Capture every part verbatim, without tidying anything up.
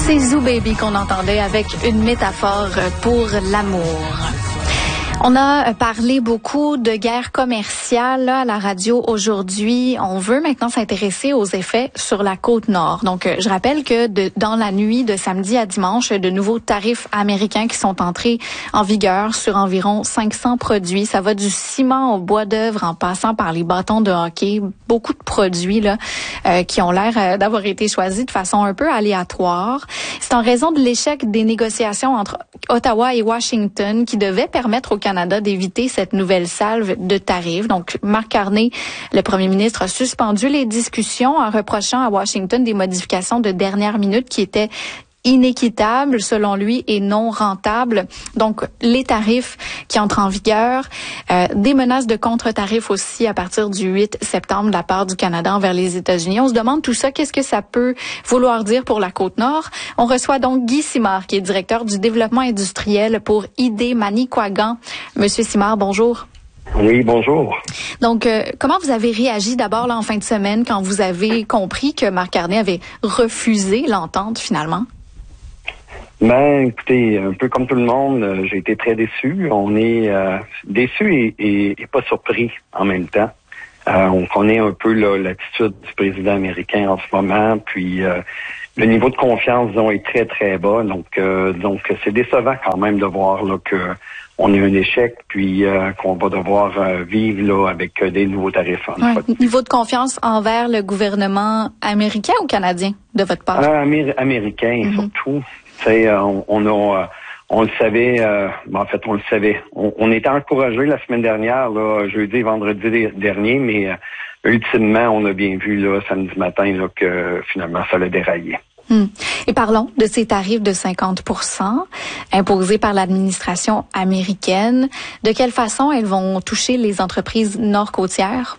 C'est Zoo Baby qu'on entendait avec une métaphore pour l'amour. On a parlé beaucoup de guerre commerciale là, à la radio aujourd'hui. On veut maintenant s'intéresser aux effets sur la côte nord. Donc, je rappelle que de, dans la nuit de samedi à dimanche, de nouveaux tarifs américains qui sont entrés en vigueur sur environ cinq cents produits. Ça va du ciment au bois d'œuvre en passant par les bâtons de hockey. Beaucoup de produits là euh, qui ont l'air d'avoir été choisis de façon un peu aléatoire. C'est en raison de l'échec des négociations entre Ottawa et Washington qui devait permettre au Canada d'éviter cette nouvelle salve de tarifs. Donc, Mark Carney, le premier ministre, a suspendu les discussions en reprochant à Washington des modifications de dernière minute qui étaient inéquitables, selon lui, et non rentables. Donc, les tarifs qui entrent en vigueur, euh, des menaces de contre-tarifs aussi à partir du huit septembre de la part du Canada envers les États-Unis. On se demande tout ça, qu'est-ce que ça peut vouloir dire pour la Côte-Nord? On reçoit donc Guy Simard, qui est directeur du développement industriel pour I D Manicouagan. Monsieur Simard, bonjour. Oui, bonjour. Donc, euh, comment vous avez réagi d'abord là en fin de semaine quand vous avez compris que Mark Carney avait refusé l'entente finalement? Ben, écoutez, un peu comme tout le monde, euh, j'ai été très déçu. On est euh, déçu et, et, et pas surpris en même temps. Euh, on connaît un peu là, l'attitude du président américain en ce moment, puis euh, le niveau de confiance, disons, est très, très bas. Donc, euh, donc c'est décevant quand même de voir là que on a un échec, puis euh, qu'on va devoir euh, vivre là avec euh, des nouveaux tarifs. En ouais, niveau de confiance envers le gouvernement américain ou canadien, de votre part? Euh, Améri- américain, mm-hmm. surtout. Tu sais, on, on a... On le savait, euh, ben en fait, on le savait. On, on était encouragés la semaine dernière, là, jeudi et vendredi dernier, mais euh, ultimement, on a bien vu là, samedi matin là, que finalement, ça l'a déraillé. Hum. Et parlons de ces tarifs de cinquante pour cent imposés par l'administration américaine. De quelle façon elles vont toucher les entreprises nord-côtières?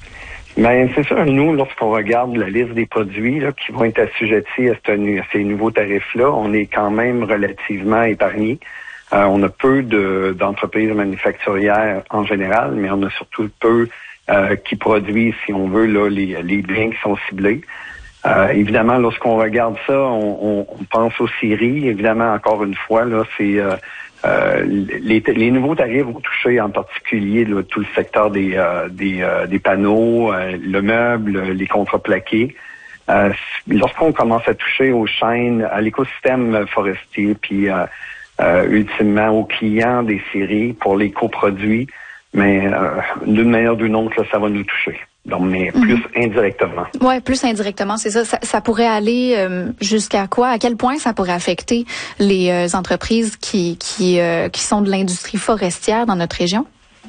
Ben c'est ça. Nous, lorsqu'on regarde la liste des produits là, qui vont être assujettis à, ce, à ces nouveaux tarifs-là, on est quand même relativement épargné. Euh, on a peu de, d'entreprises manufacturières en général, mais on a surtout peu euh, qui produisent, si on veut, là, les, les biens qui sont ciblés. Euh, évidemment, lorsqu'on regarde ça, on, on, on pense aux scieries. Évidemment, encore une fois, là, c'est euh, euh, les, les nouveaux tarifs vont toucher en particulier là, tout le secteur des euh, des, euh, des panneaux, euh, le meuble, les contreplaqués. Euh, lorsqu'on commence à toucher aux chaînes, à l'écosystème forestier, puis euh, euh, ultimement aux clients des scieries pour les coproduits, mais euh, d'une manière ou d'une autre, là, ça va nous toucher. Donc, mais plus mm-hmm. indirectement. Oui, plus indirectement, c'est ça. ça. Ça pourrait aller euh, jusqu'à quoi? À quel point ça pourrait affecter les euh, entreprises qui qui euh, qui sont de l'industrie forestière dans notre région?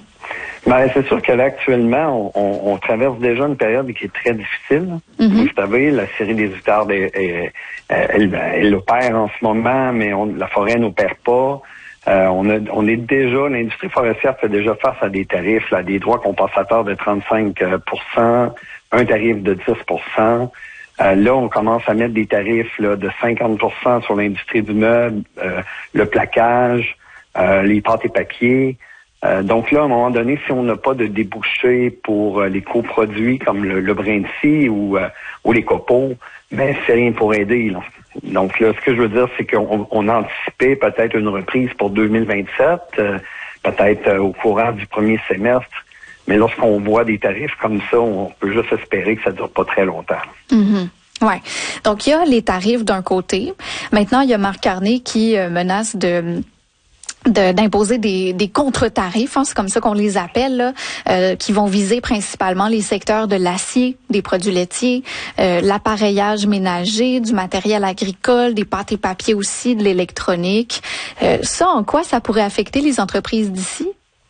Ben, c'est sûr que là, actuellement, on, on, on traverse déjà une période qui est très difficile. Mm-hmm. Vous savez, la série des Outardes, elle, elle, elle, elle opère en ce moment, mais on, la forêt n'opère pas. Euh, on, a, on est déjà, l'industrie forestière fait déjà face à des tarifs, là, des droits compensateurs de trente-cinq pour cent, un tarif de dix pour cent. Euh, là, on commence à mettre des tarifs là, de cinquante pour cent sur l'industrie du meuble, euh, le plaquage, euh, les pâtes et papiers. Euh, donc là, à un moment donné, si on n'a pas de débouchés pour euh, les coproduits comme le, le brin de scie ou, euh, ou les copeaux, ben c'est rien pour aider. Là. Donc là, ce que je veux dire, c'est qu'on on a anticipé peut-être une reprise pour deux mille vingt-sept, euh, peut-être euh, au courant du premier semestre. Mais lorsqu'on voit des tarifs comme ça, on peut juste espérer que ça ne dure pas très longtemps. Mm-hmm. Ouais. Donc il y a les tarifs d'un côté. Maintenant, il y a Mark Carney qui euh, menace de De, d'imposer des, des contre-tarifs, hein, c'est comme ça qu'on les appelle, là, euh, qui vont viser principalement les secteurs de l'acier, des produits laitiers, euh, l'appareillage ménager, du matériel agricole, des pâtes et papiers aussi, de l'électronique. Euh, ça, en quoi ça pourrait affecter les entreprises d'ici?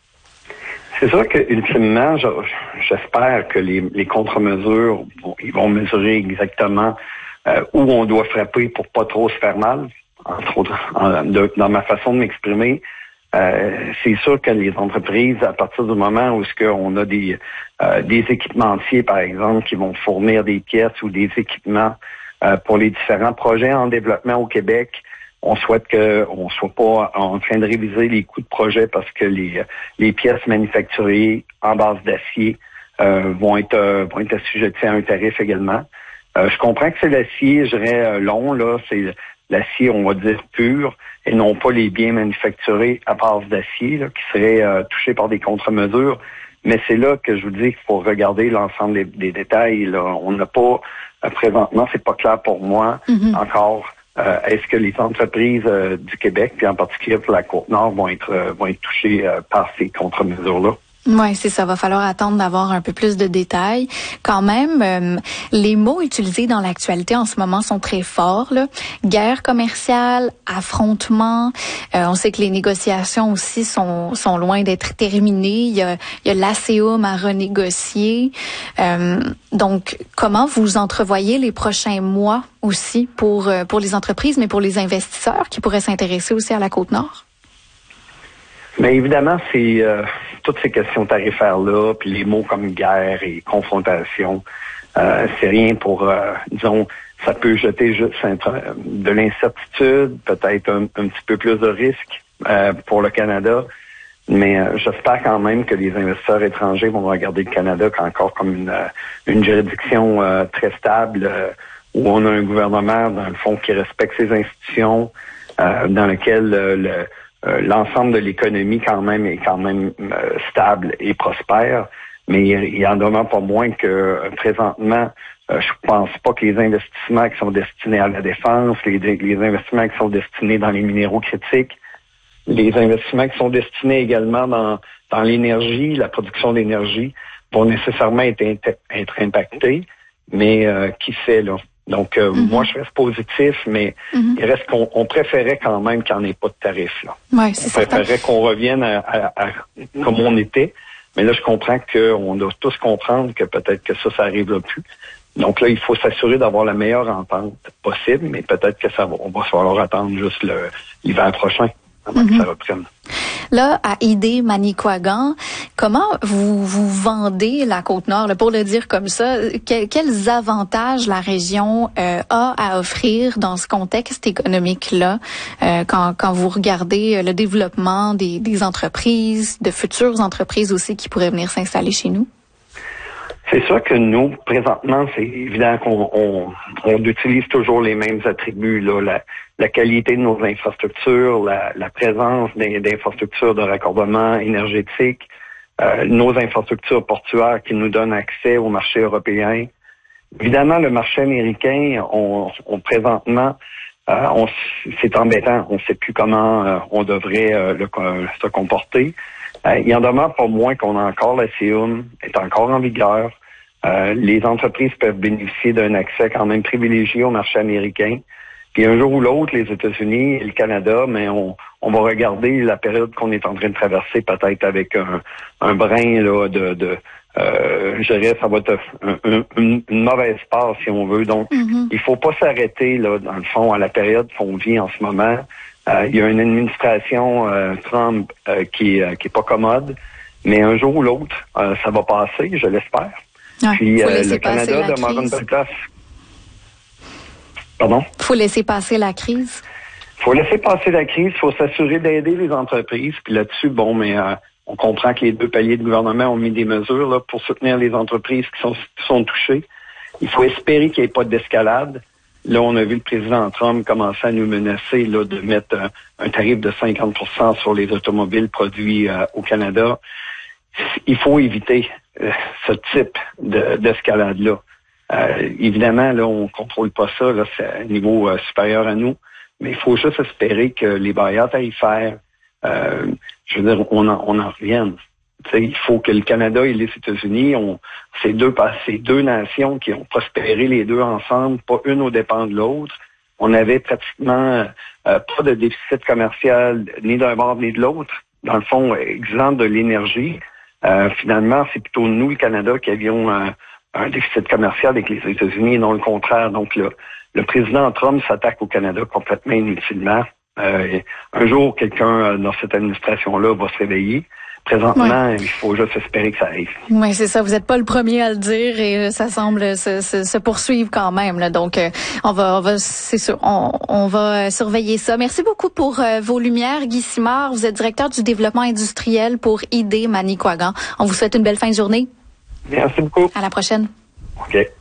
C'est sûr que ultimement, j'espère que les, les contre-mesures, ils vont mesurer exactement euh, où on doit frapper pour pas trop se faire mal. Entre autres, en, de, dans ma façon de m'exprimer, euh, c'est sûr que les entreprises, à partir du moment où ce qu'on a des euh, des équipementiers, par exemple, qui vont fournir des pièces ou des équipements euh, pour les différents projets en développement au Québec, on souhaite que on soit pas en train de réviser les coûts de projet parce que les les pièces manufacturées en base d'acier euh, vont être euh, vont être assujetties à un tarif également. Euh, je comprends que c'est l'acier, je dirais, euh, long, là, c'est l'acier, on va dire, pur, et non pas les biens manufacturés à base d'acier, là, qui seraient euh, touchés par des contre-mesures. Mais c'est là que je vous dis qu'il faut regarder l'ensemble des, des détails. Là. On n'a pas, euh, présentement, c'est pas clair pour moi mm-hmm. encore. Euh, est-ce que les entreprises euh, du Québec, puis en particulier pour la Côte-Nord, vont être euh, vont être touchées euh, par ces contre-mesures-là? Oui, c'est ça. Va falloir attendre d'avoir un peu plus de détails. Quand même, euh, les mots utilisés dans l'actualité en ce moment sont très forts. Là. Guerre commerciale, affrontement. Euh, on sait que les négociations aussi sont sont loin d'être terminées. Il y a, il y a l'A C O M à renégocier. Euh, donc, comment vous entrevoyez les prochains mois aussi pour pour les entreprises, mais pour les investisseurs qui pourraient s'intéresser aussi à la Côte-Nord? Mais évidemment, c'est euh, toutes ces questions tarifaires-là, puis les mots comme guerre et confrontation, euh, c'est rien pour, euh, disons, ça peut jeter juste de l'incertitude, peut-être un, un petit peu plus de risque euh, pour le Canada, mais euh, j'espère quand même que les investisseurs étrangers vont regarder le Canada encore comme une, euh, une juridiction euh, très stable, euh, où on a un gouvernement, dans le fond, qui respecte ses institutions, euh, dans lequel euh, le Euh, l'ensemble de l'économie quand même est quand même euh, stable et prospère, mais il y en demeure pas moins que euh, présentement, euh, je pense pas que les investissements qui sont destinés à la défense, les, les investissements qui sont destinés dans les minéraux critiques, les investissements qui sont destinés également dans, dans l'énergie, la production d'énergie, vont nécessairement être, être impactés, mais euh, qui sait là. Donc, euh, mm-hmm. moi, je reste positif, mais mm-hmm. il reste qu'on on préférait quand même qu'il n'y en ait pas de tarif. Là. Ouais, c'est on préférait certain. qu'on revienne à, à, à comme on était, mais là, je comprends qu'on doit tous comprendre que peut-être que ça, ça n'arrivera plus. Donc là, il faut s'assurer d'avoir la meilleure entente possible, mais peut-être que ça va, on va falloir attendre juste le, l'hiver prochain avant mm-hmm. que ça reprenne. Là, à Idé-Manicouagan, comment vous vous vendez la Côte-Nord, là, pour le dire comme ça? Que, quels avantages la région euh, a à offrir dans ce contexte économique-là euh, quand, quand vous regardez le développement des, des entreprises, de futures entreprises aussi qui pourraient venir s'installer chez nous? C'est sûr que nous, présentement, c'est évident qu'on on, on utilise toujours les mêmes attributs, là, la, la qualité de nos infrastructures, la, la présence d'infrastructures de raccordement énergétique, euh, nos infrastructures portuaires qui nous donnent accès au marché européen. Évidemment, le marché américain, on, on présentement, euh, on, c'est embêtant. On ne sait plus comment euh, on devrait euh, le, se comporter. Euh, il en demeure pas moins qu'on a encore la C O M, est encore en vigueur. Euh, les entreprises peuvent bénéficier d'un accès quand même privilégié au marché américain. Puis un jour ou l'autre, les États-Unis et le Canada, mais on, on va regarder la période qu'on est en train de traverser peut-être avec un, un brin là de, de euh, je dirais, ça va être un, un, une, une mauvaise passe si on veut. Donc, mm-hmm. il faut pas s'arrêter là dans le fond à la période qu'on vit en ce moment. Euh, il y a une administration euh, Trump euh, qui, euh, qui est pas commode, mais un jour ou l'autre, euh, ça va passer, je l'espère. Ouais, Puis euh, le Canada demeure une belle place. Pardon? Il faut laisser passer la crise. Il faut laisser passer la crise, il faut s'assurer d'aider les entreprises. Puis là-dessus, bon, mais euh, on comprend que les deux paliers de gouvernement ont mis des mesures là, pour soutenir les entreprises qui sont, qui sont touchées. Il faut espérer qu'il n'y ait pas d'escalade. Là, on a vu le président Trump commencer à nous menacer là, de mettre un, un tarif de cinquante pour cent sur les automobiles produits euh, au Canada. Il faut éviter euh, ce type de, d'escalade-là. Euh, évidemment, là, on contrôle pas ça, là, c'est à un niveau euh, supérieur à nous, mais il faut juste espérer que les barrières tarifaires, euh, je veux dire, on en, on en revienne. T'sais, il faut que le Canada et les États-Unis, on, ces deux, ces deux nations qui ont prospéré les deux ensemble, pas une aux dépens de l'autre. On avait pratiquement euh, pas de déficit commercial ni d'un bord ni de l'autre. Dans le fond, exemple de l'énergie. Euh, finalement, c'est plutôt nous, le Canada, qui avions un, un déficit commercial avec les États-Unis et non le contraire. Donc, le, le président Trump s'attaque au Canada complètement inutilement. Euh, un jour, quelqu'un dans cette administration-là va se réveiller. Présentement, ouais. il faut juste espérer que ça arrive. Oui, c'est ça. Vous n'êtes pas le premier à le dire et ça semble se, se, se poursuivre quand même. Là. Donc, euh, on va, on va, c'est sûr, on, on va surveiller ça. Merci beaucoup pour euh, vos lumières, Guy Simard. Vous êtes directeur du développement industriel pour Idé-Manicouagan. On vous souhaite une belle fin de journée. Merci beaucoup. À la prochaine. OK.